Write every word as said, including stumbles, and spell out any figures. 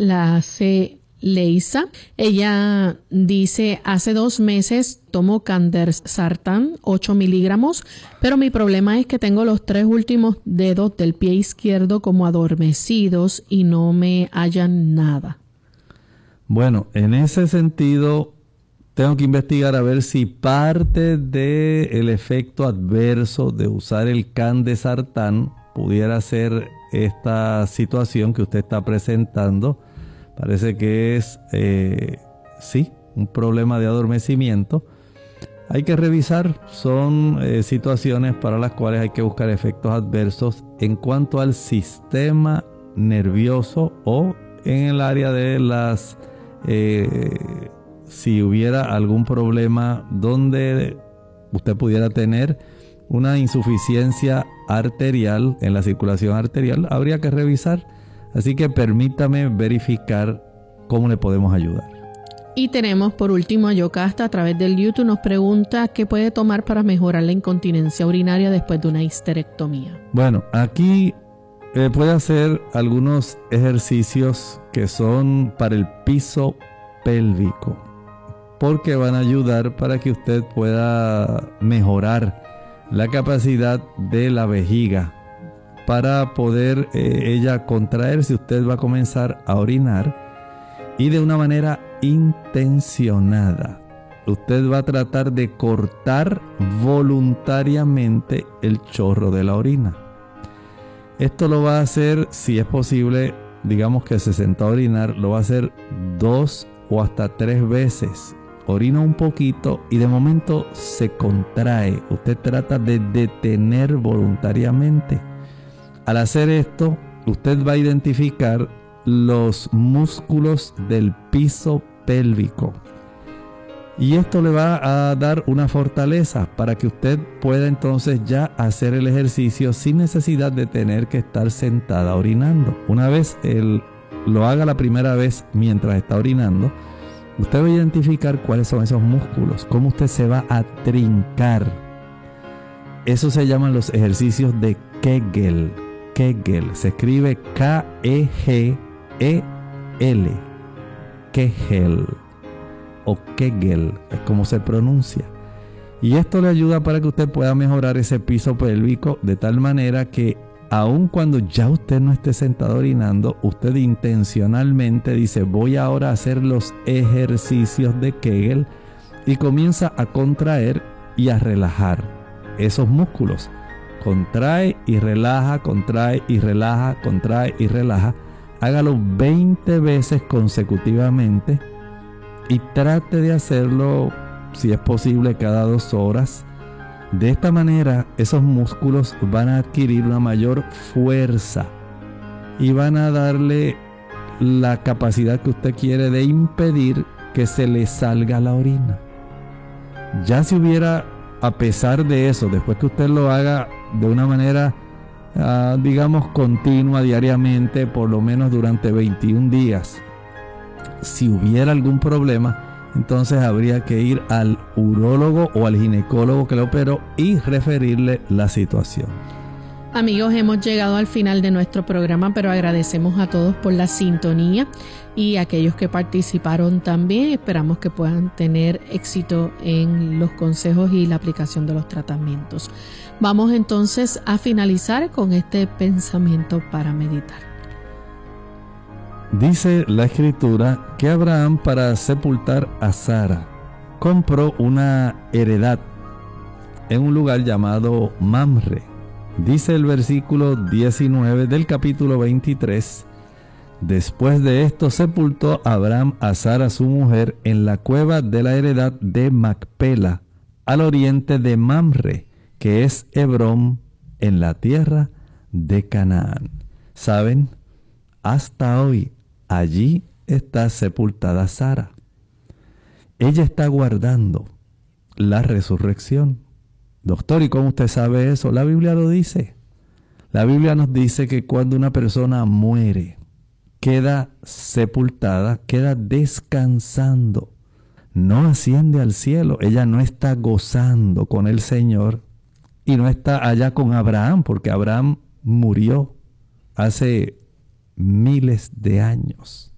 la hace Leisa. Ella dice, hace dos meses tomo Candesartán, ocho miligramos, pero mi problema es que tengo los tres últimos dedos del pie izquierdo como adormecidos y no me hallan nada. Bueno, en ese sentido, tengo que investigar a ver si parte del efecto adverso de usar el Candesartán pudiera ser esta situación que usted está presentando. Parece que es, eh, sí, un problema de adormecimiento. Hay que revisar, son eh, situaciones para las cuales hay que buscar efectos adversos en cuanto al sistema nervioso o en el área de las, eh, si hubiera algún problema donde usted pudiera tener una insuficiencia arterial en la circulación arterial, habría que revisar. Así que permítame verificar cómo le podemos ayudar. Y tenemos por último a Yocasta a través del YouTube. Nos pregunta qué puede tomar para mejorar la incontinencia urinaria después de una histerectomía. Bueno, aquí eh, puede hacer algunos ejercicios que son para el piso pélvico, porque van a ayudar para que usted pueda mejorar la capacidad de la vejiga para poder eh, ella contraerse. Usted va a comenzar a orinar y de una manera intencionada usted va a tratar de cortar voluntariamente el chorro de la orina. Esto lo va a hacer, si es posible, digamos que se sentó a orinar, lo va a hacer dos o hasta tres veces. Orina un poquito y de momento se contrae. Usted trata de detener voluntariamente. Al hacer esto, usted va a identificar los músculos del piso pélvico. Y esto le va a dar una fortaleza para que usted pueda entonces ya hacer el ejercicio sin necesidad de tener que estar sentada orinando. Una vez él lo haga la primera vez mientras está orinando, usted va a identificar cuáles son esos músculos, cómo usted se va a trincar. Eso se llaman los ejercicios de Kegel. Kegel, se escribe K E G E L, Kegel o Kegel, es como se pronuncia. Y esto le ayuda para que usted pueda mejorar ese piso pélvico de tal manera que aun cuando ya usted no esté sentado orinando, usted intencionalmente dice, voy ahora a hacer los ejercicios de Kegel, y comienza a contraer y a relajar esos músculos. Contrae y relaja, contrae y relaja, contrae y relaja. Hágalo veinte veces consecutivamente y trate de hacerlo, si es posible, cada dos horas. De esta manera, esos músculos van a adquirir una mayor fuerza y van a darle la capacidad que usted quiere de impedir que se le salga la orina. Ya si hubiera, a pesar de eso, después que usted lo haga de una manera, uh, digamos, continua, diariamente, por lo menos durante veintiún días, si hubiera algún problema, entonces habría que ir al urólogo o al ginecólogo que lo operó y referirle la situación. Amigos, hemos llegado al final de nuestro programa, pero agradecemos a todos por la sintonía y a aquellos que participaron también. Esperamos que puedan tener éxito en los consejos y la aplicación de los tratamientos. Vamos entonces a finalizar con este pensamiento para meditar. Dice la Escritura que Abraham, para sepultar a Sara, compró una heredad en un lugar llamado Mamre. Dice el versículo diecinueve del capítulo veintitrés: después de esto sepultó Abraham a Sara su mujer en la cueva de la heredad de Macpela, al oriente de Mamre, que es Hebrón, en la tierra de Canaán. ¿Saben? Hasta hoy allí está sepultada Sara. Ella está guardando la resurrección. Doctor, ¿y cómo usted sabe eso? La Biblia lo dice. La Biblia nos dice que cuando una persona muere, queda sepultada, queda descansando, no asciende al cielo. Ella no está gozando con el Señor y no está allá con Abraham, porque Abraham murió hace miles de años.